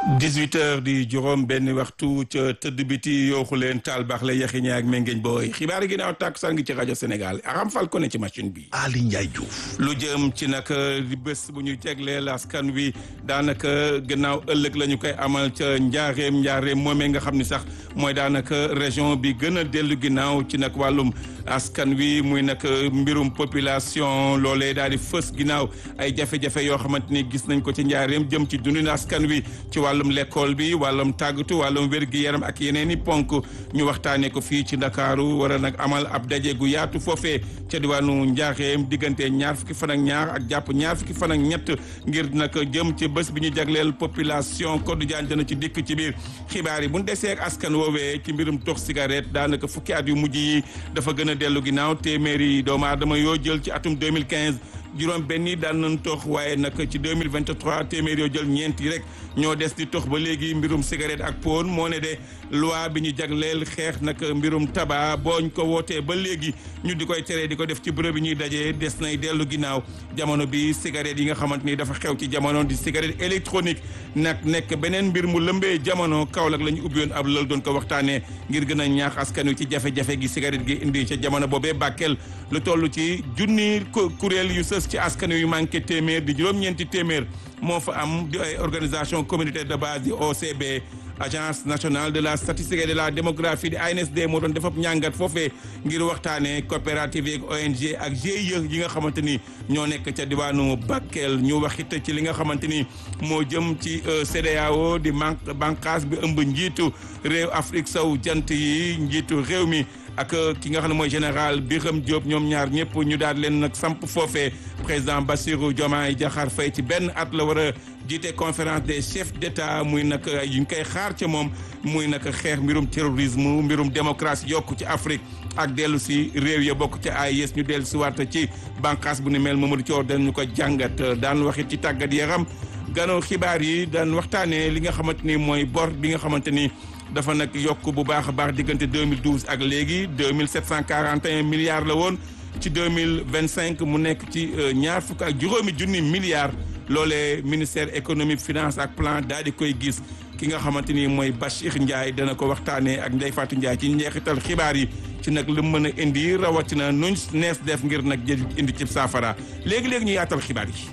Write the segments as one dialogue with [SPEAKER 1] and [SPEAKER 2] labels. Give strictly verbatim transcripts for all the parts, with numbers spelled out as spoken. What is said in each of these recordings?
[SPEAKER 1] dix-huit heures di juróom benn waxtu ca tëdd biti yooxu leen taal baax la yaxi ñaak mengeñ booy xibaar yi ginnaaw tàkk saa ngi ci rajo Sénégal Aram Fall ko ne ci machine bi
[SPEAKER 2] Ali Ndiaye Diouf
[SPEAKER 1] lu jëm ci nag di bés bu ñu jegleel askan wi daanaka gannaaw ëllëg la ñu koy amal ca njaareem njaareem moomee nga xam ni sax mooy daanaka région bi gën a dellu ginnaaw ci nag wàllum askan wi muy nag mbirum population loolee daal di fës ginnaaw ay jafe-jafe yoo xamante ni gis nañ ko ci njaareem jëm ci dundin askan wi ci wàllum l'école bi wàllum tàggatu wàllum wér-gi-yaram ak yeneen i ponk ñu waxtaanee ko fii ci Ndakaaru war a nag amal ab daje gu yaatu foofee ca diwaanu Njaaxeem diggante ñaar fukki fan ak ñaar ak jàpp ñaar fukki fan ak ñett ngir nag jëm ci bés bi ñu jagleel population Codé Diagne dana ci dikk ci biir xibaar yi bu ñu desee ak askan woowee ci mbirum tox cigarette daanaka fukki at yu mujj yi dafa gën a dellu ginnaaw téeméeri doomu aadama yoo jël ci atum deux mille quinze juróom benn yi daan nañ tox waaye nag ci deux mille vingt-trois téeméer yoo jël ñeent yi rek ñoo des di tox ba léegi mbirum cigarette ak poon moo ne de loi bi ñu jagleel xeex nag mbirum tabac booñ ko wootee ba léegi ñu di koy tere di ko def ci bërëb yi ñuy dajee des nay dellu ginnaaw jamono bi cigarette yi nga xamante ni dafa xew ci jamono di cigarette électronique nag nekk beneen mbir mu lëmbee jamono Kaolack la ñu ubbi woon ab lël doon ko waxtaanee ngir gën a ñaax askan wi ci jafe-jafe gi cigarette gi indi ca jamono boobee Bakel lu toll ci junni kuréel yu sës ci askan wi manqué téeméer di juróom-ñeenti téeméer moo fa am di ay organisation communautaire de base di O C B agence nationale de la statistique et de la démographie di A N S D moo doon def ab ñàngat foofee ngir waxtaanee coopérative yi ak O N G ak G I E yi nga xamante ni ñoo nekk ca diwaanu Bakel ñu waxit ci li nga xamante ni moo jëm ci C E D E A O di man bànqaas bi ëmb njiitu réew Afrique sow jant yi njiitu réew mi ak ki nga xam ne mooy général Birame Diop ñoom ñaar ñëpp ñu daal leen nag samp foofee président Bassirou Diomaye Diakhar Faye ci benn at la war a jiite conférence des chefs d'État muy nag yu ñu koy xaar ca moom muy nag xeex mbirum terrorisme mbirum démocratie yokku ci Afrique ak dellu si réew ya bokk ci A E S ñu dellu si waat ci bànqaas bu ni mel Mamadou Thior dañu ko jàngat daan waxit ci tàggat yaram gannaaw xibaar yi daan waxtaanee li nga xamante ni mooy bor bi nga xamante ni dafa nag yokk bu baax a baax diggante deux mille douze ak léegi deux mille sept cent quarante et un milliards la woon ci deux mille vingt cinq mu nekk ci ñaar fukk ak juróomi junni milliards loolee ministère économique finance ak plan daal di koy gis ki nga xamante ni mooy Bachir Ndiaye dana ko waxtaanee ak Ndeye Fatou Ndiaye ci njeexital xibaar yi ci nag lu mën a indi rawatina nuñ nees def ngir nag jël indi ci saafara léegi-léegi ñu yaatal xibaar yi.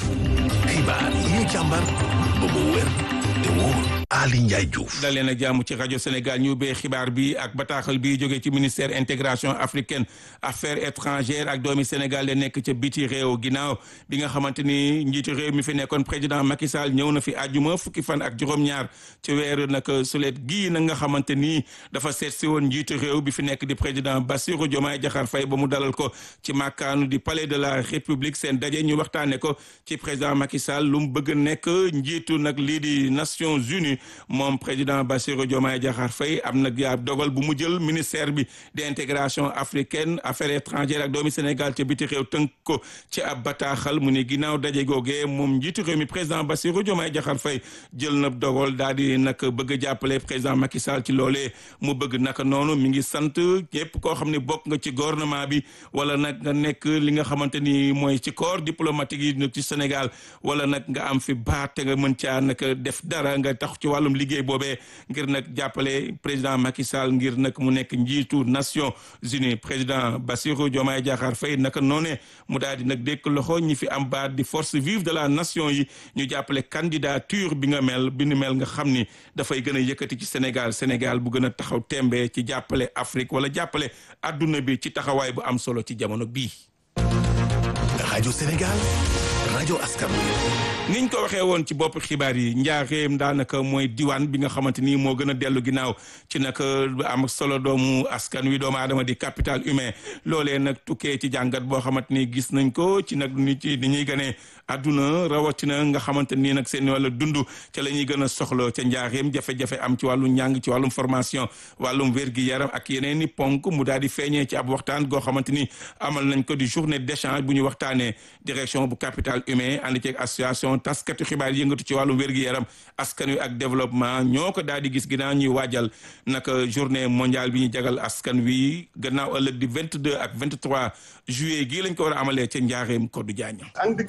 [SPEAKER 2] xibaar yi ñu càmbar ba mu wér te wóor Ali Ndiaye Diouf
[SPEAKER 1] dal leen a jàmm ci rajo Sénégal ñu ubbee xibaar bi ak bataaxal bi jógee ci ministère intégration africaine affaires étrangères ak doomi Sénégal de nekk ca biti réew ginnaaw bi nga xamante ni njiitu réew mi fi nekkoon président Macky Sall ñëw na fi àjjuma fukki fan ak juróom-ñaar ci weeru nag sulet gii na nga xamante ni dafa seet si woon njiitu réew bi fi nekk di président Bassirou Diomaye Diakhar Faye ba mu dalal ko ci màkkaanu di palais de la République seen daje ñu waxtaane ko ci président Macky Sall lu mu bëgg nekk njiitu nag lii di Nations Unies moom président Bassirou Diomaye Diakhar Faye am nag yaa dogal bu mu jël ministère bi d'intégration africaine affaires étrangères ak doomi Sénégal ca biti réew tënk ko ci ab bataaxal mu ne ginnaaw daje googee moom njiitu réew mi président Bassirou Diomaye Diakhar Faye jël na dogal daal di nag bëgg a jàppale président Macky Sall ci loolee mu bëgg naka noonu mi ngi sant ñëpp koo xam ne bokk nga ci gouvernement bi wala nag nga nekk li nga xamante ni mooy ci corps diplomatique yi ci Sénégal wala nag nga am fi baat te nga mën caa nag def dara nga tax ci wàllum liggéey boobee ngir nag jàppale président Macky Sall ngir nag mu nekk njiitu Nations Unies président Bassirou Diomaye Diakhar Faye naka noone mu daal di nag dékk loxo ñi fi am baat di force vive de la nation yi ñu jàppale candidature bi nga mel bi ni mel nga xam ni dafay gën a yëkkati ci Sénégal Sénégal bu gën a taxaw tembe ci jàppale Afrique wala jàppale adduna bi ci taxawaay bu am solo ci jamono bii.
[SPEAKER 2] rajo Sénégal rajo askan wi
[SPEAKER 1] niñ ko waxee woon ci bopp xibaar yi njaareem daanaka mooy diwaan bi nga xamante ni moo gën a dellu ginnaaw ci nag am solo doomu askan wi doomu aadama di capital humain loolee nag tukkee ci jàngat boo xamante ni gis nañ ko ci nag nit ci ni ñuy gënee adduna rawatina nga xamante ni nag seen wàllu dund ca la ñuy gën a soxla ca njaareem jafe-jafe am ci wàllu njàng ci wàllum formation wàllum wér-gi-yaram ak yeneen i ponk mu daal di feeñee ci ab waxtaan goo xamante ni amal nañ ko di journée d'échange bu ñu waxtaanee direction bu capital humain ànd ceeg association taskatu xibaar yëngatu ci wàllum wér-gi-yaram askan wi ak développement ñoo ko daal di gis ginnaaw ñuy waajal naka journée mondiale bi ñu jagal askan wi gannaaw ëllëg di vingt-deux ak vingt-trois juillet gii lañ ko war a amalee ca njaareem Codé Diagne.
[SPEAKER 3] indicateurs yi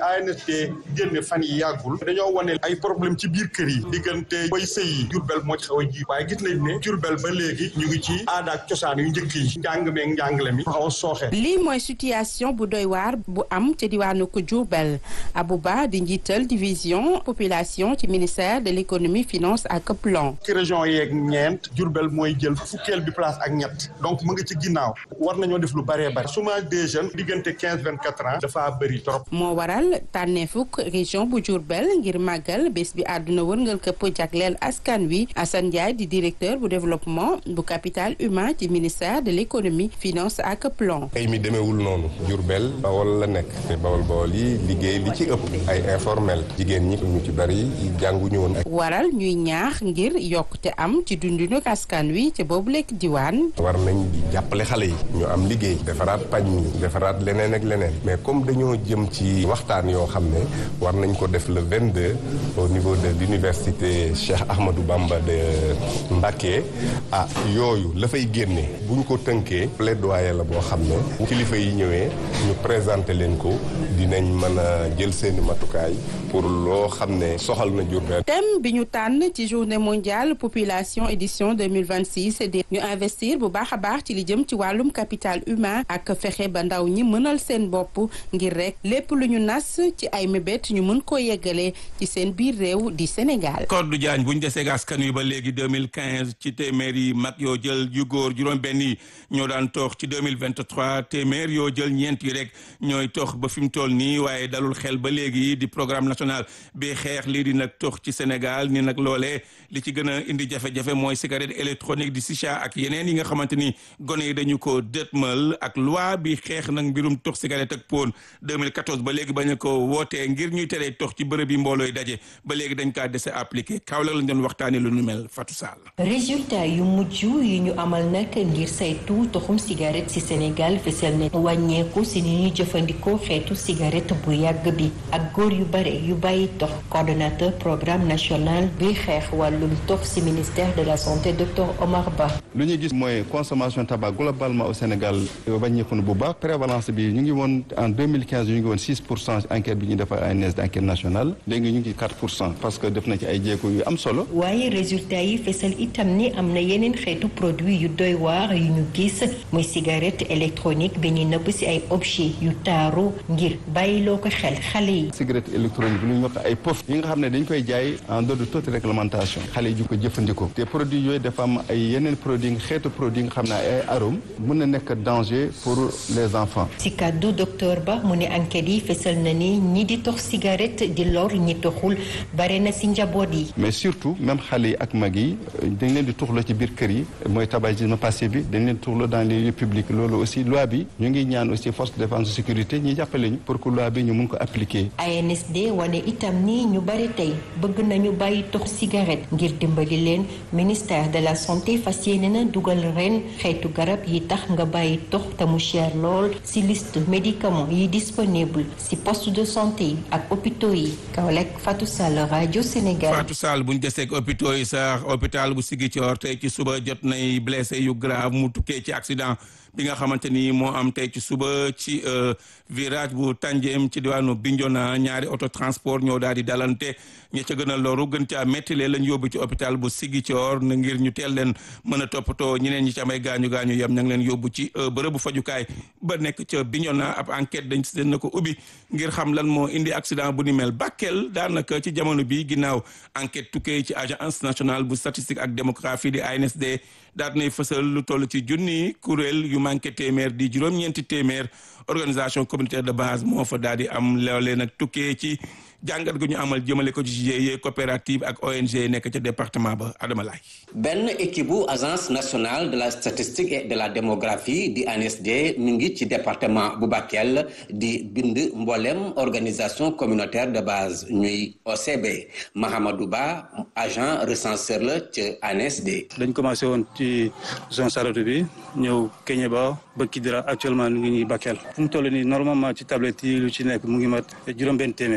[SPEAKER 3] A N S D génne fan yi yàggul dañoo wane ay problème ci biir kër yi diggante way sëy yi Jurbel moo ci xaw a ji waaye gis nañ ne Jurbel ba léegi ñu ngi ci aada ak cosaan yu njëkk yi njàng meeg njàngale mi xaw a sooxe.
[SPEAKER 4] lii mooy situation bu doy waar bu am ca diwaanu ko Jurbel. Abouba di njiital division population ci ministère de l'économie finance ak plan.
[SPEAKER 3] ci région yeeg ñeent Jurbel mooy jël fukkeel bi place ak ñett donc mu ngi ci ginnaaw war nañoo def lu bëree bëri chômage des jeunes diggante quinze vingt quatre ans dafa bëri trop.
[SPEAKER 4] moo waral tànneefuk région bu Jurbel ngir màggal bés bi àdduna wërngal këpp jagleel askan wi. Assane Ndiaye di directeur bu développement bu capital humain ci ministère de l'économie finance ak plan.
[SPEAKER 5] tey mi demeewul noonu Jurbel Bawol la nekk te Bawol Bawol yi liggéey li ci ëpp ay informel jigéen ñi ñu ci bari jànguñu woon.
[SPEAKER 4] waral ñuy ñaax ngir yokkute am ci dundinu askan wi ci boobu lekk diwaan.
[SPEAKER 5] war nañ di jàppale xale yi ñu am liggéey defaraat pañ mi defaraat leneen ak leneen mais comme dañoo jëm ci waxtaan yoo xam ne war nañ ko def le vingt-deux au niveau de l'université Cheikh Ahmadou Bamba de Mbacké ah yooyu la fay génne buñ ko tënkee plaidoyer la boo xam ne bu kilifa yi ñëwee ñu présenter leen ko dinañ mën a jël seeni matukaay pour loo xam ne soxal na Diourbel.
[SPEAKER 4] thème bi ñu tànn ci journée mondiale population édition deux mille vingt-six di ñu investir bu baax a baax ci li jëm ci wàllum capital humain ak fexe ba ndaw ñi mënal seen bopp ngir rek lépp lu ñu nas ci ay mébét ñu mën koo yeggale ci seen biir réew di Sénégal.
[SPEAKER 1] Codou Diagne bu ñu desee askan wi ba léegi deux mille quinze ci téeméer yi mag yoo jël yu góor juróom-benn yi ñoo daan toox ci deux mille vingt-trois téeméer yoo jël ñeent yi rek ñooy toox ba fi mu toll nii waaye dalul xel ba léegi di programme national bi xeex lii di nag toox ci Sénégal ni nag loolee li ci gën a indi jafe-jafe mooy cigarette électronique di shisha ak yeneen yi nga xamante ni gone yi dañu ko dëtmal ak loi bi xeex nag mbirum tox cigarette ak poone deux mille quatorze ba léegi bañ a ko wootee ngir ñuy teree tox ci bërëb yi mboolooy daje ba léegi dañ kaa dese appliqué Kaolack lañ doon waxtaanee lu nu mel Fatou Sall.
[SPEAKER 6] résultat yu mujj yi ñu amal nag ngir saytu toxum cigarette ci Sénégal fesal na wàññeeku si ni ñuy jëfandikoo xeetu cigarette bu yàgg bi ak góor yu bare yu bàyyi tox coordonnateur programme national bi xeex wàllum tox ci ministère de la santé docteur Omar Ba.
[SPEAKER 7] lu ñuy gis mooy consommation tabac globalement au Sénégal wàññeeku na bu baax prévalence bi ñu ngi woon en deux mille quinze ñu ngi woon six pour cent enquête bi ñu def A N S D enquête nationale léegi ñu ngi quatre pour cent parce que def na ci ay jéego yu am solo.
[SPEAKER 6] waaye résultat yi fesal itam ni am na yeneen xeetu produit yu doy waar yu ñu gis muy cigarette électronique bi ñu nëbb ci ay objet yu taaru ngir bàyyiloo ko xel xale yi.
[SPEAKER 7] cigarette électronique bi lu ñu wax ay pof yi nga xam ne dañ koy jaay en dehors de toute réglementation xale yi di ko jëfandikoo te produit yooyu dafa am ay yeneen produit xeetu produit nga xam ne ay arôme mën na nekk danger pour les enfants.
[SPEAKER 6] ci kàddu docteur Ba mu ne enquête yi fesal na ni ñi di tox cigarette di lor ñi toxul bare na ci njaboot yi.
[SPEAKER 7] mais surtout même xale yi ak mag yi dañ leen di tuxloo ci biir kër yi mooy tabagisme passif bi dañ leen di tuxloo dans les lieux publics loolu aussi loi bi ñu ngi ñaan aussi force de défense de sécurité ñi jàppale ñu pour que loi bi ñu mun ko appliquer.
[SPEAKER 6] A N S D wane itam ni ñu bari tey bëgg nañu bàyyi tox cigarette ngir dimbali leen ministère de la santé fas yéene na dugal ren xeetu garab yi tax nga bàyyi tox te mu cher lool ci liste médicaments yi disponible ci poste de santé yi ak hôpitaux yi Kaolack Fatou Sall rajo Sénégal.
[SPEAKER 1] Fatou Sall bu ñu deseeg hôpitaux yi sax hôpital bu Ziguinchor tey ci suba jot nay blessé yu grave mu tukkee ci accident bi nga xamante ni moo am tey ci suba ci virage bu Tànjeem ci diwaanu Bignona ñaari auto transport ñoo daal di dalante ña ca gën a loru gën caa métti leen lañ yóbbu ci hôpital bu Ziguinchor na ngir ñu teel leen mën a toppatoo ñeneen ñi ci amay gaañu gaañu yam ña ngi leen yóbbu ci bërëbu fajukaay ba nekk ca Bignona ab enquête dañ seen na ko ubbi ngir xam lan moo indi accident bu ni mel Bakel daanaka ci jamono bi ginnaaw enquête tukkee ci agence nationale bu statistique ak démographie di A N S D daal nay fësal lu toll ci junni kuréel yu manqué téeméer di juróom-ñeenti téeméer organisation communautaire de base moo fa daal di am loolee nag tukkee ci jàngat gu ñu amal jëmale ko ci G I E coopérative ak O N G nekk ca département ba Adama Laye.
[SPEAKER 8] benn équipe bu agence nationale de la statistique et de la démographie di A N S D mi ngi ci département bu Bakel di bind mboolem organisation communautaire de base ñuy O C B Mahamadou Ba agent recenseur la ca A N S D.
[SPEAKER 9] dañ commencé woon ci zone Saratu bi ñëw Kéniéba ba Kidira actuellement ñu ngi ñuy Bakel fu mu toll nii normalement ci tablette yi lu ci nekk mu ngi mat juróom-benn téeméer fii fii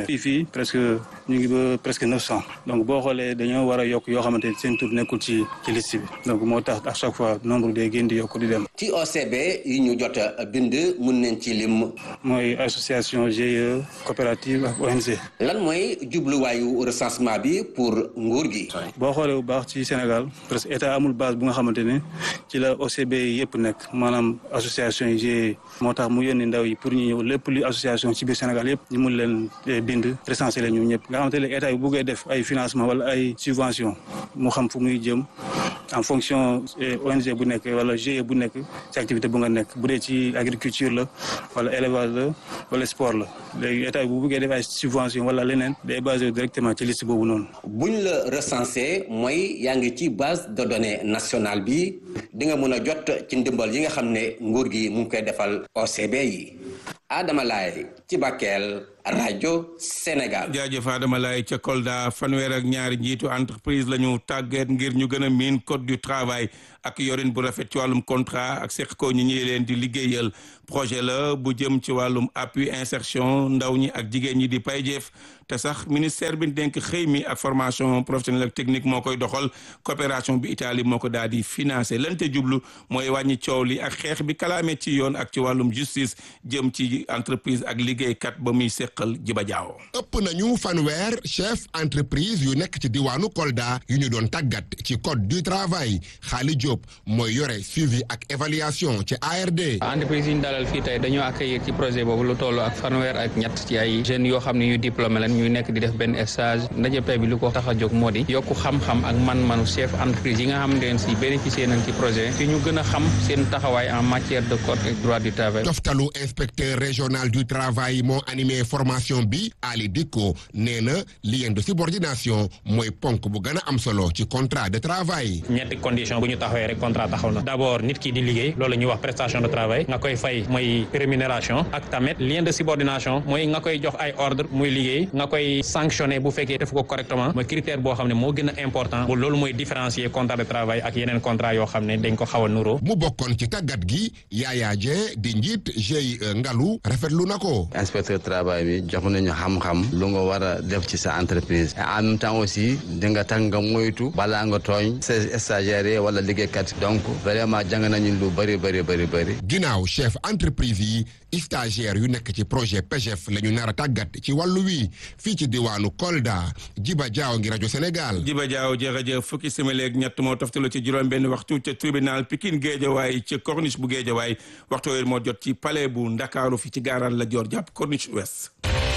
[SPEAKER 9] presque ñu ngi ba presque neuf cent donc boo xoolee dañoo war a yokk yoo xamante ni seen tur nekkul ci ci liste bi donc moo tax à chaque fois nombre day gën di yokk di dem.
[SPEAKER 8] ci O C B yi ñu jot a bind mun nañ ci lim.
[SPEAKER 9] mooy association G I E coopérative ak O N G.
[SPEAKER 8] lan mooy jubluwaayu recensement bi pour nguur gi.
[SPEAKER 9] boo xoolee bu baax ci Sénégal presque état amul base bu nga xamante ne ci la O C B yi yëpp nekk maanaam association yi G I E moo tax mu yónni ndaw yi pour ñu ñëw lépp lu association ci biir Sénégal yëpp ñu mun leen bind recensé leen ñoom ñëpp nga xamante ne état yi bu bëggee def ay financement wala ay subvention mu xam fu muy jëm en fonction O N G bu nekk wala G I E bu nekk ci activité bu nga nekk bu dee ci agriculture la wala élevage la wala sport la léegi état bu bëggee def ay subvention wala leneen day basé directement ci liste boobu noonu.
[SPEAKER 8] buñ la recensé mooy yaa ngi ci base de données nationale bi di nga mën a jot ci ndimbal yi nga xam ne nguur gi mu ngi koy defal O C B yi. Adama Laye ci Bakel rajo Sénégal.
[SPEAKER 1] jaajëf Adama Laye ca Kolda fanweer ak ñaari njiitu entreprise la ñu tàggat ngir ñu gën a miin code du travail ak yorin bu rafet ci wàllum contrat ak seq ko ñi ñi leen di liggéeyal projet la bu jëm ci wàllum appui insertion ndaw ñi ak jigéen ñi di payjeef te sax ministère bi dénk xëy mi ak formation professionnelle ak technique moo koy doxal coopération bi Italie moo ko daal di financé lante jublu mooy wàññi coow li ak xeex bi kalaame ci yoon ak ci wàllum justice jëm ci entreprise ak liggéeykat ba muy seqal Jiba Jaaw
[SPEAKER 10] ëpp nañu fanweer chef entreprise yu nekk ci diwaanu Kolda yu ñu doon tàggat ci code du travail Xaali Diop mooy yore suivi ak évaluation ci A R D.
[SPEAKER 11] entreprise yi ñu dalal fii tey dañoo accueillir ci projet boobu lu toll ak fanweer ak ñett ci ay jeunes yoo xam ne ñu diplômé leen ñuy nekk di def benn stage ndaje tey bi lu ko tax a jóg moo di yokku xam-xam ak man-manu chef entreprise yi nga xam ne si bénéficier nañ ci projet fi ñu gën a xam seen taxawaay en matière de code et droit du travail.
[SPEAKER 10] toftalu inspecteur régional du travail moo animé formation bi Ali Dikko nee na lien de subordination mooy ponk bu gën a am solo ci contrat de travail.
[SPEAKER 12] ñetti condition bu ñu taxawee rek contrat taxaw na d'abord nit ki di liggéey loolu la ñuy wax prestation de travail nga koy fay mooy rémunération ak tamit lien de subordination mooy nga koy jox ay ordre muy liggéey nga koy sanctionner bu fekkee def ko correctement mooy critère boo xam ne moo gën a important bu loolu mooy différencier contrat de travail ak yeneen contrat yoo xam ne dañ ko xaw a nuroo.
[SPEAKER 10] mu bokkoon ci tàggat gi Yaya Dieng di njiit G I E Ngalu rafetlu na ko.
[SPEAKER 13] inspecteur travail bi jox nañu xam-xam lu nga war a def ci sa entreprise et en même temps aussi di nga tax nga moytu balaa nga tooñ sa stagiaire wala liggéeykat donc vraiment jàng nañu lu bëri bëri bëri bëri.
[SPEAKER 10] ginnaaw chef entreprise yi stagiaire yu nekk ci projet P G F la ñu nar a tàggat ci wàllu wi fii ci diwaanu Kolda Jiba Jaaw ngi rajo Sénégal.
[SPEAKER 1] Jiba Jaaw jërëjëf fukki simili ak ñett moo toftalu ci juróom-benn waxtu ca tribunal Pikine Géejawaay ca corniche bu Géejawaay waxtu yooyu moo jot ci palais bu Ndakaaru fi ci gaaraan la Joor jàpp corniche ouest.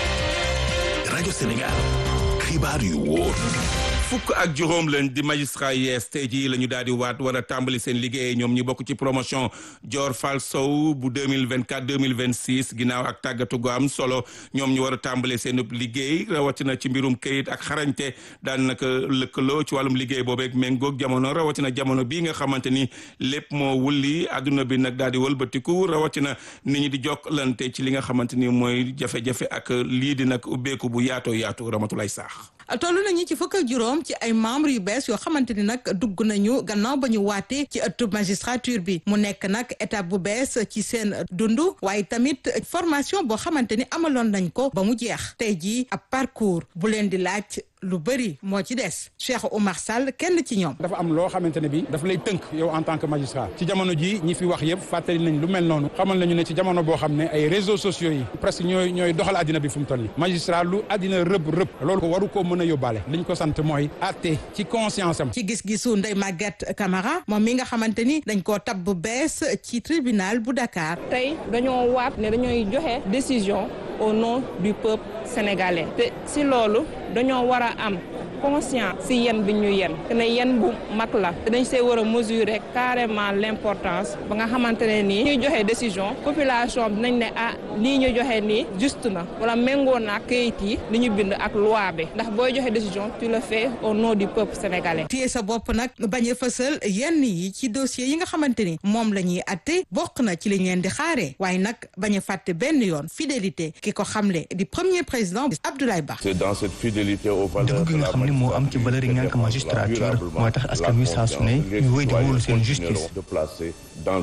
[SPEAKER 2] rajo Sénégal xibaar yu wóor.
[SPEAKER 1] fukk ak juróom leen di magistrat yees tey jii la ñu daal di waat war a tàmbali seen liggéey ñoom ñi bokk ci promotion Dior Fall Sow bu deux mille vingt-quatre deux mille vingt-six ginnaaw ak tàggatu gu am solo ñoom ñu war a tàmbali seen liggéey rawatina ci mbirum këyit ak xarañte daan naka lëkkaloo ci wàllum liggéey boobeeg méngoog jamono rawatina jamono bii nga xamante ni lépp moo wulli adduna bi nag daal di wëlbatiku rawatina nit ñi di jokkalante ci li nga xamante ni mooy jafe-jafe ak lii di nag ubbeeku bu yaatoo yaatu Ramatulaay Saax.
[SPEAKER 14] toll nañu ci fukk ak juróom ci ay membres yu bees yoo xamante ni nag dugg nañu gannaaw ba ñu waatee ci ëttu magistrature bi mu nekk nag étape bu bees ci seen dund waaye tamit formation boo xamante ni amaloon nañ ko ba mu jeex tey jii ab parcours bu leen di laaj lu bëri moo ci des Cheikh Oumar Sall kenn ci ñoom.
[SPEAKER 15] dafa am loo xamante ne bi dafa lay tënk yow en tant que magistrat ci jamono ji ñi fi wax yëpp fàttali nañ lu mel noonu xamal nañu ne ci jamono boo xam ne ay réseaux sociaux yi presque ñooy ñooy doxal àddina bi fu mu toll nii magistrat lu àddina rëbb rëbb loolu ko waru koo mën a yóbbaale liñ ko sant mooy àtte ci conscience am.
[SPEAKER 14] ci gis-gisu Ndeye Maguette Camara moom mi nga xamante ni dañ koo tab bu bees ci tribunal bu Dakar.
[SPEAKER 16] tey dañoo waat ne dañooy joxe décision au nom du peuple sénégalais te si loolu dañoo war a am conscience si yen bi ñu yen te ne yen bu mag la te dañ see war a mesurer carrément l'importance ba nga xamante ne nii ñuy joxe décision population bi dinañ ne ah lii ñu joxe nii juste na wala méngoo na ak kayit yi li ñu bind ak loi bi ndax booy joxe décision tu le fais au nom du peuple sénégalais.
[SPEAKER 14] téye sa bopp nag bañ a fësal yenn yi ci dossier yi nga xamante ni moom la ñuy atte bokk na ci li ñu leen di xaaree waaye nag bañ a fàtte benn yoon fidélité ki ko xamle di premier président Abdoulaye Ba.
[SPEAKER 17] C'est dans cette fidélité aux valeurs
[SPEAKER 18] dëgg gi nga xam ne moo am ci valeur yi ngànk magistrature mooy tax askan wi saa su ne ñu wéy di wóolu seen justice.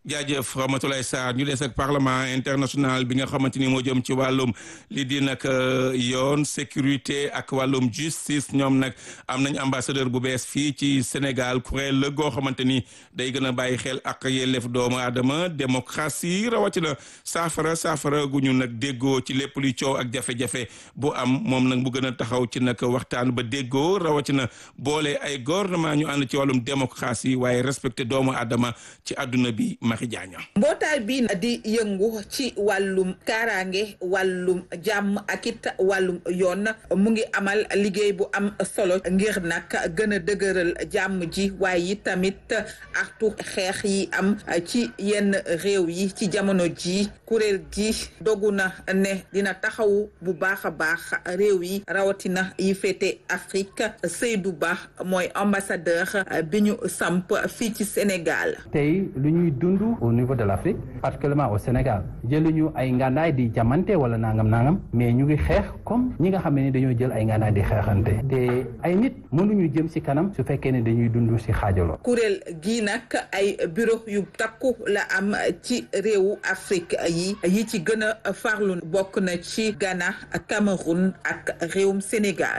[SPEAKER 1] jaajëf Ramatoulaye Sarr ñu des ak parlement international bi nga xamante ni moo jëm ci wàllum li di nag yoon sécurité ak wàllum justice ñoom nag am nañ ambassadeur bu bees fii ci Sénégal kuréel la goo xamante ni day gën a bàyyi xel ak yelleef doomu aadama démocratie rawatina saafara saafara gu ñu nag déggoo ci lépp luy coow ak jafe-jafe bu am moom nag mu gën a taxaw ci nag waxtaan ba déggoo rawatina boole ay gouvernement ñu ànd ci wàllum démocratie waaye respecté doomu aadama ci àdduna bi.
[SPEAKER 19] mbootaay bi di yëngu ci wàllum kaaraange wàllum jàmm ak it wàllum yoon mu ngi amal liggéey bu am solo ngir nag gën a dëgëral jàmm ji waaye it tamit artu xeex yi am ci yenn réew yi ci jamono ji kuréel gi dogu na ne dina taxaw bu baax a baax réew yi rawatina yi féete Afrique Seydou Ba mooy ambassadeur bi ñu samp fii ci Sénégal.
[SPEAKER 20] tey lu ñuy dund au niveau de l'Afrique particulièrement au Sénégal jëluñu ay ngànnaay di jamante wala nangam nangam mais ñu ngi xeex comme ñi nga xam ne dañoo jël ay ngànnaay di xeexante te ay nit mënuñu jëm ci kanam su fekkee ne dañuy dund ci xaajaloo.
[SPEAKER 19] kuréel gi nag ay bureau yu takku la am ci réewu Afrique yi yi ci gën a farlu bokk na ci Ghana Cameroun ak réewum Sénégal.